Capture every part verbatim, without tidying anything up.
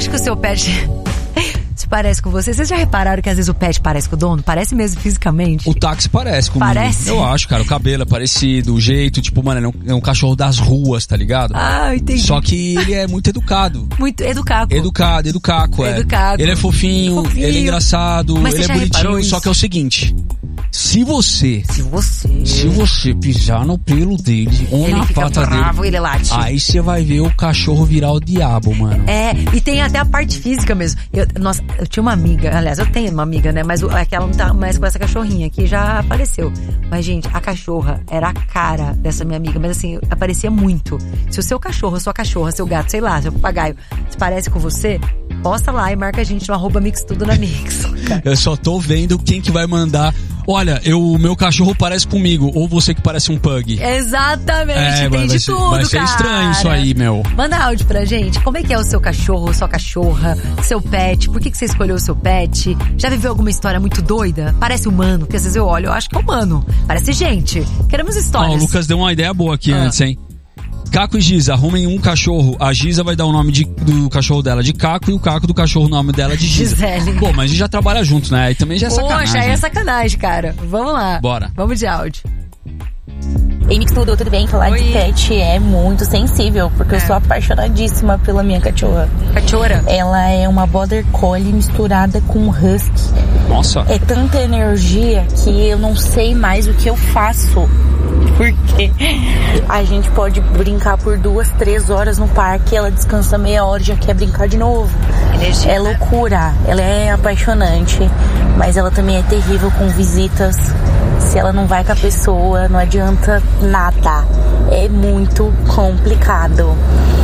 acha que o seu pet se parece com você? Vocês já repararam que às vezes o pet parece com o dono? Parece mesmo fisicamente? O táxi parece comigo. Parece? Eu acho, cara. O cabelo é parecido, o jeito, tipo, mano, ele é um, é um cachorro das ruas, tá ligado? Ah, entendi. Só que ele é muito educado. Muito educado. Educado, educaco, é. Educado. Ele é fofinho, fofinho. ele é engraçado, Mas ele é bonitinho. Só que é o seguinte... Se você... Se você... Se você pisar no pelo dele ou ele na fica pata bravo, dele... ele late. Aí você vai ver o cachorro virar o diabo, mano. É, e tem até a parte física mesmo. Eu, nossa, eu tinha uma amiga, aliás, eu tenho uma amiga, né? Mas aquela não tá mais com essa cachorrinha, que já faleceu. Mas, gente, a cachorra era a cara dessa minha amiga. Mas, assim, aparecia muito. Se o seu cachorro, sua cachorra, seu gato, sei lá, seu papagaio, se parece com você... Posta lá e marca a gente no arroba Mix Tudo na Mix. Eu só tô vendo quem que vai mandar. Olha, o meu cachorro parece comigo. Ou você que parece um pug. Exatamente, é, tem vai, de vai ser, tudo, vai ser cara. estranho isso aí, meu. Manda áudio pra gente. Como é que é o seu cachorro, sua cachorra, seu pet? Por que, que você escolheu o seu pet? Já viveu alguma história muito doida? Parece humano, porque às vezes eu olho, eu acho que é humano. Parece gente. Queremos histórias. Ó, o Lucas deu uma ideia boa aqui ah. antes, hein? Caco e Giza, arrumem um cachorro. A Giza vai dar o nome de, do cachorro dela de Caco e o Caco do cachorro o nome dela de Giza. Gisele. Pô, mas a gente já trabalha junto, né? Aí também já é sacanagem. Poxa, aí é sacanagem, cara. Vamos lá. Bora. Vamos de áudio. Ei, Mix Tudo, tudo bem? Falar Oi. de pet é muito sensível, porque é. eu sou apaixonadíssima pela minha cachorra. Cachorra? Ela é uma Border Collie misturada com Husky. Nossa. É tanta energia que eu não sei mais o que eu faço. Porque a gente pode brincar por duas, três horas no parque, ela descansa meia hora e já quer brincar de novo. Energia, é loucura, ela é apaixonante, mas ela também é terrível com visitas. Se ela não vai com a pessoa, não adianta nada. É muito complicado.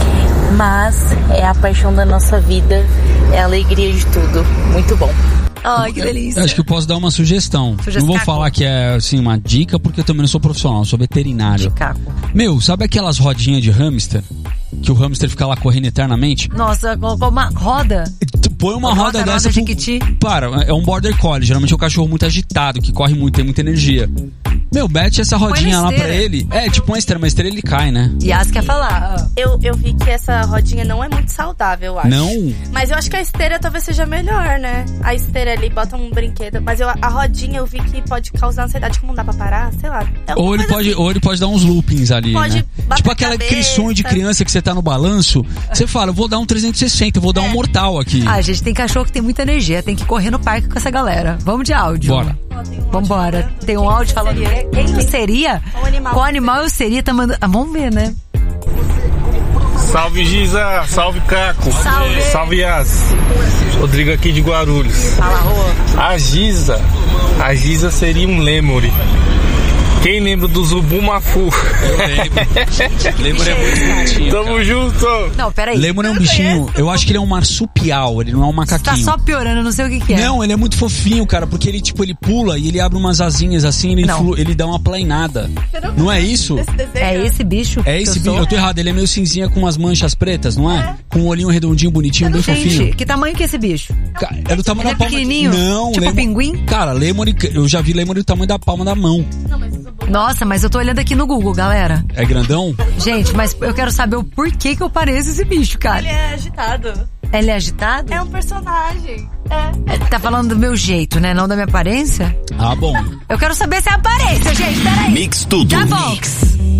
Mas é a paixão da nossa vida, é a alegria de tudo. Muito bom. Ai, que delícia. Eu acho que eu posso dar uma sugestão. Sugestão. Não vou falar que é assim uma dica, porque eu também não sou profissional, eu sou veterinário. De caco. Meu, sabe aquelas rodinhas de hamster? Que o hamster fica lá correndo eternamente? Nossa, colocou uma roda. Tu põe uma roda, roda dessa roda pro... Jequiti. Para, é um border collie. Geralmente é um cachorro muito agitado, que corre muito, tem muita energia. Meu, mete essa rodinha lá pra ele. É, tipo uma esteira, uma esteira ele cai, né? Yas quer falar. Eu, eu vi que essa rodinha não é muito saudável, eu acho. Não? Mas eu acho que a esteira talvez seja melhor, né? A esteira ali, bota um brinquedo. Mas eu, a rodinha eu vi que pode causar ansiedade, como não dá pra parar, sei lá. É ou, ele pode, assim. ou ele pode dar uns loopings ali, pode né? Tipo aquela, cabeça. aquele sonho de criança que você tá no balanço. Você fala, eu vou dar um trezentos e sessenta, eu vou dar é. um mortal aqui. Ah, gente, tem cachorro que tem muita energia, tem que correr no parque com essa galera. Vamos de áudio. Bora. Um Vambora. falando. Tem um Quem áudio falando. seria? Quem eu seria? Qual animal Qual você animal eu seria? Tá mandando. Ah, vamos ver, né? Salve Giza, salve Caco, Salve. salve Yas. Rodrigo aqui de Guarulhos. Fala, Rô. A Giza, a Giza seria um lemuri. Quem lembra do Zubumafu? Eu lembro. Lemur é muito bonitinho. Tamo cara. junto. Não, peraí. Lemur é um bichinho, eu acho que ele é um marsupial, ele não é um Você tá macaquinho. só piorando, eu não sei o que que é. Não, ele é muito fofinho, cara, porque ele, tipo, ele pula e ele abre umas asinhas assim, ele, Não. flu, ele dá uma plainada. Não é isso? Esse desenho? É esse bicho? É esse que eu bicho, sou? eu tô errado, ele é meio cinzinha com umas manchas pretas, não é? Com um olhinho redondinho, bonitinho, bem fofinho. Gente, que tamanho que é esse bicho? Ca- É do tamanho Ele da é palma. pequenininho? Não, Tipo lemur- pinguim? Cara, lemur, eu já vi lemur do tamanho da palma da mão. Nossa, mas eu tô olhando aqui no Google, galera. É grandão? Gente, mas eu quero saber o porquê que eu pareço esse bicho, cara. Ele é agitado. Ele é agitado? É um personagem. É. É, tá falando do meu jeito, né? Não da minha aparência? Ah, bom. Eu quero saber se é a aparência, gente. Peraí. Mix Tudo. Já volto.